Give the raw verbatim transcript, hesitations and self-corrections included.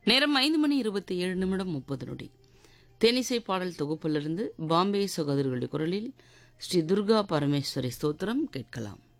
நேரம் ஐந்து மணி இருபத்தி ஏழு நிமிடம் முப்பது நொடி. தேனிசை பாடல் தொகுப்பிலிருந்து பாம்பே சகோதரர்களுடைய குரலில் ஸ்ரீ துர்கா பரமேஸ்வரி ஸ்தோத்திரம் கேட்கலாம்.